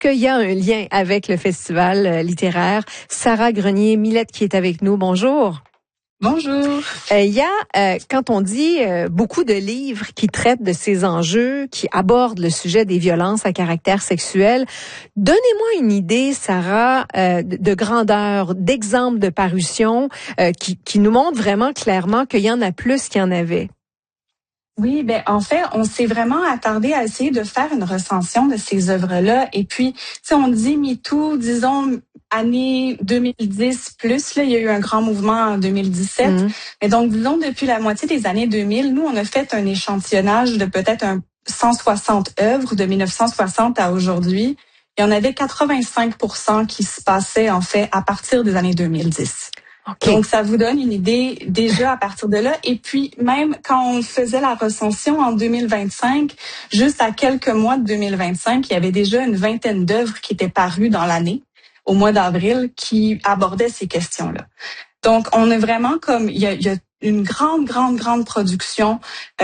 qu'il y a un lien avec le festival littéraire? Sarah Grenier-Millette qui est avec nous. Bonjour. Bonjour. Il y a, quand on dit beaucoup de livres qui traitent de ces enjeux, qui abordent le sujet des violences à caractère sexuel, donnez-moi une idée, Sarah, de grandeur, d'exemples de parution qui nous montrent vraiment clairement qu'il y en a plus qu'il y en avait. Oui, en fait, on s'est vraiment attardé à essayer de faire une recension de ces œuvres-là. Et puis, on dit MeToo, disons année 2010 plus, là, il y a eu un grand mouvement en 2017. Et donc, disons, depuis la moitié des années 2000, nous, on a fait un échantillonnage de peut-être 160 œuvres de 1960 à aujourd'hui. Il y en avait 85% qui se passaient, en fait, à partir des années 2010. Okay. Donc, ça vous donne une idée déjà à partir de là. Et puis, même quand on faisait la recension en 2025, juste à quelques mois de 2025, il y avait déjà une vingtaine d'œuvres qui étaient parues dans l'année, au mois d'avril, qui abordaient ces questions-là. Donc, on est vraiment il y a une grande production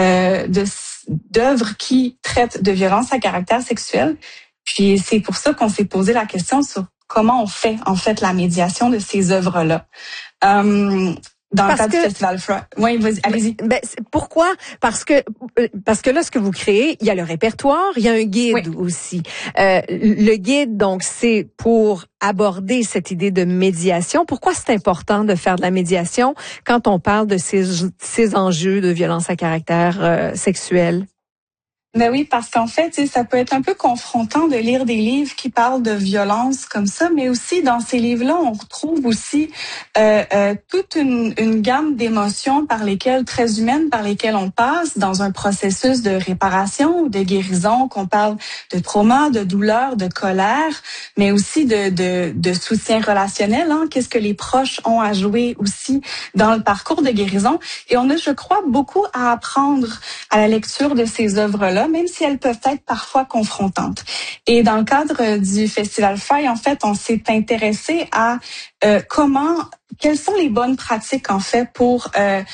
d'œuvres qui traitent de violences à caractère sexuel. Puis, c'est pour ça qu'on s'est posé la question sur comment on fait, en fait, la médiation de ces œuvres-là. Dans le cadre du Festival Fry. Oui, vas-y, allez-y. Pourquoi? Parce que là, ce que vous créez, il y a le répertoire, il y a un guide aussi. Le guide, donc, c'est pour aborder cette idée de médiation. Pourquoi c'est important de faire de la médiation quand on parle de ces enjeux de violence à caractère sexuel? Ben oui, parce qu'en fait, ça peut être un peu confrontant de lire des livres qui parlent de violence comme ça, mais aussi dans ces livres-là, on retrouve aussi toute une gamme d'émotions très humaines, par lesquelles on passe dans un processus de réparation ou de guérison, qu'on parle de trauma, de douleur, de colère, mais aussi de soutien relationnel. Qu'est-ce que les proches ont à jouer aussi dans le parcours de guérison? Et on a, je crois, beaucoup à apprendre à la lecture de ces œuvres-là, même si elles peuvent être parfois confrontantes. Et dans le cadre du Festival Fry, en fait, on s'est intéressé à quelles sont les bonnes pratiques, en fait, pour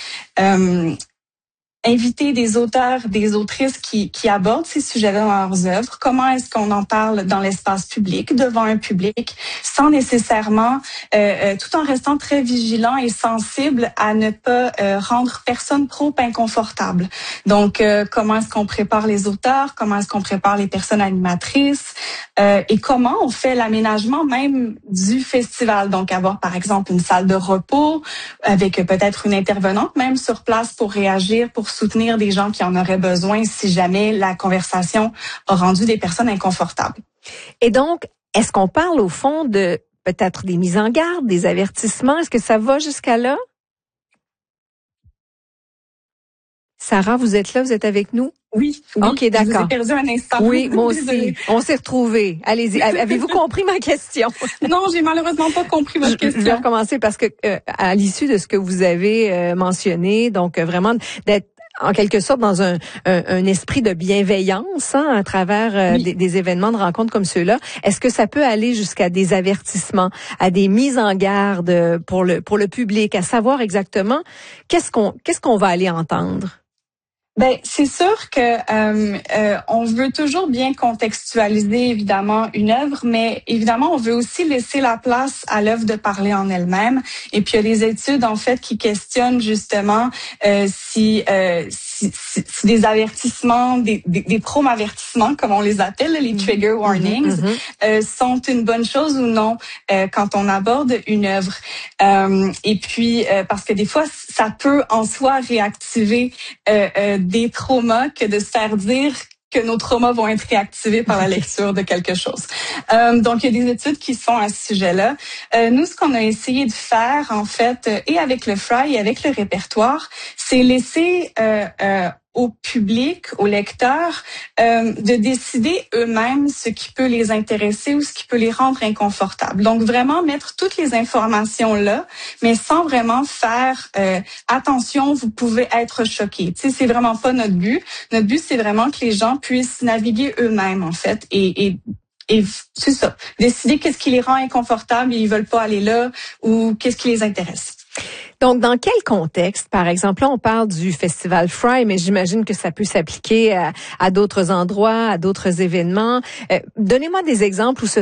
inviter des auteurs, des autrices qui abordent ces sujets-là dans leurs œuvres. Comment est-ce qu'on en parle dans l'espace public, devant un public, sans nécessairement, tout en restant très vigilant et sensible à ne pas rendre personne trop inconfortable. Donc, comment est-ce qu'on prépare les auteurs, comment est-ce qu'on prépare les personnes animatrices, et comment on fait l'aménagement même du festival. Donc, avoir par exemple une salle de repos avec peut-être une intervenante même sur place pour réagir, pour soutenir des gens qui en auraient besoin si jamais la conversation a rendu des personnes inconfortables. Et donc, est-ce qu'on parle au fond de peut-être des mises en garde, des avertissements? Est-ce que ça va jusqu'à là? Sarah, vous êtes là, vous êtes avec nous? Oui. OK, d'accord. Je vous ai perdu un instant. Oui, moi aussi. On s'est retrouvés. Allez-y. Avez-vous compris ma question? Non, j'ai malheureusement pas compris votre question. Je vais recommencer parce que à l'issue de ce que vous avez mentionné, donc vraiment d'être en quelque sorte dans un esprit de bienveillance à travers des événements de rencontres comme ceux-là. Est-ce que ça peut aller jusqu'à des avertissements, à des mises en garde pour le public, à savoir exactement qu'est-ce qu'on va aller entendre? C'est sûr que on veut toujours bien contextualiser évidemment une œuvre, mais évidemment on veut aussi laisser la place à l'œuvre de parler en elle-même. Et puis il y a des études en fait qui questionnent justement si des avertissements, des avertissements comme on les appelle, les trigger warnings, sont une bonne chose ou non quand on aborde une œuvre. Et puis parce que des fois ça peut en soi réactiver des traumas que de se faire dire que nos traumas vont être réactivés par la lecture de quelque chose. Donc, il y a des études qui se font à ce sujet-là. Nous, ce qu'on a essayé de faire, en fait, et avec le Fry et avec le répertoire, c'est laisser au public, aux lecteurs, de décider eux-mêmes ce qui peut les intéresser ou ce qui peut les rendre inconfortables. Donc, vraiment mettre toutes les informations là, mais sans vraiment faire attention, vous pouvez être choqué. Tu sais, c'est vraiment pas notre but. Notre but, c'est vraiment que les gens puissent naviguer eux-mêmes, en fait, et c'est ça, décider qu'est-ce qui les rend inconfortables et ils veulent pas aller là ou qu'est-ce qui les intéresse. Donc, dans quel contexte, par exemple, là, on parle du Festival Fry, mais j'imagine que ça peut s'appliquer à d'autres endroits, à d'autres événements. Donnez-moi des exemples où ce